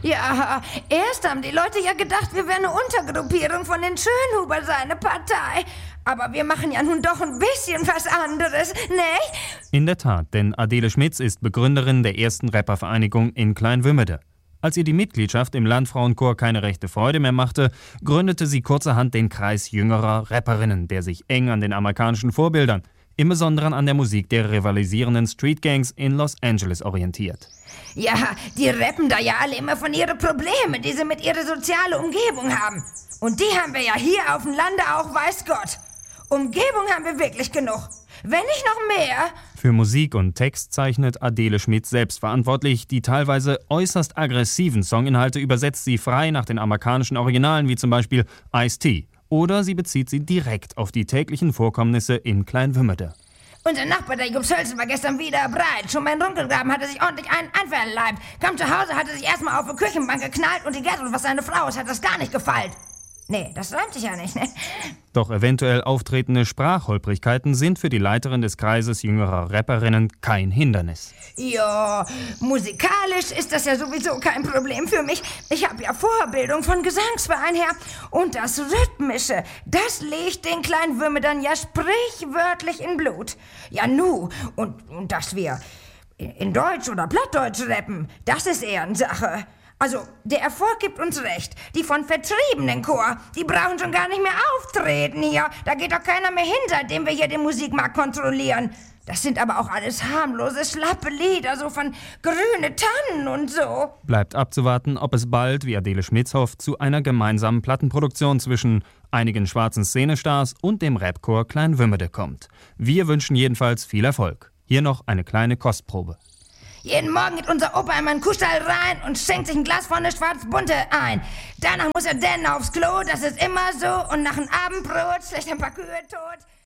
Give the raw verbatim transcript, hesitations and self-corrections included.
Ja, erst haben die Leute ja gedacht, wir wären eine Untergruppierung von den Schönhuber, seine Partei. Aber wir machen ja nun doch ein bisschen was anderes, nicht? In der Tat, denn Adele Schmitz ist Begründerin der ersten Rappervereinigung in Kleinwümmede. Als ihr die Mitgliedschaft im Landfrauenchor keine rechte Freude mehr machte, gründete sie kurzerhand den Kreis jüngerer Rapperinnen, der sich eng an den amerikanischen Vorbildern, im Besonderen an der Musik der rivalisierenden Streetgangs in Los Angeles orientiert. Ja, die rappen da ja alle immer von ihren Problemen, die sie mit ihrer sozialen Umgebung haben. Und die haben wir ja hier auf dem Lande auch, weiß Gott. Umgebung haben wir wirklich genug. Wenn nicht noch mehr. Für Musik und Text zeichnet Adele Schmitz selbst verantwortlich. Die teilweise äußerst aggressiven Songinhalte übersetzt sie frei nach den amerikanischen Originalen, wie zum Beispiel Ice-T. Oder sie bezieht sie direkt auf die täglichen Vorkommnisse in Kleinwümmede. Unser Nachbar, der Jobs Hölzen, war gestern wieder breit. Schon beim Runkelgraben hatte sich ordentlich einen einverleibt. Kam zu Hause, hatte sich erstmal auf die Küchenbank geknallt und die Gertrud, was seine Frau ist, hat das gar nicht gefallen. Nee, das reimt sich ja nicht, ne? Doch eventuell auftretende Sprachholprigkeiten sind für die Leiterin des Kreises jüngerer Rapperinnen kein Hindernis. Ja, musikalisch ist das ja sowieso kein Problem für mich. Ich habe ja Vorbildung von Gesangsverein her. Und das Rhythmische, das legt den Kleinwümmedern ja sprichwörtlich in Blut. Ja, nu, und, und dass wir in Deutsch oder Plattdeutsch rappen, das ist Ehrensache. Also, der Erfolg gibt uns recht. Die von vertriebenen Chor, die brauchen schon gar nicht mehr auftreten hier. Da geht doch keiner mehr hin, seitdem wir hier den Musikmarkt kontrollieren. Das sind aber auch alles harmlose, schlappe Lieder, so von grüne Tannen und so. Bleibt abzuwarten, ob es bald, wie Adele Schmitz hofft, zu einer gemeinsamen Plattenproduktion zwischen einigen schwarzen Szenestars und dem Rapchor Kleinwümmede kommt. Wir wünschen jedenfalls viel Erfolg. Hier noch eine kleine Kostprobe. Jeden Morgen geht unser Opa in meinen Kuhstall rein und schenkt sich ein Glas von der Schwarzbunte ein. Danach muss er dann aufs Klo, das ist immer so. Und nach dem Abendbrot schlägt ein paar Kühe tot.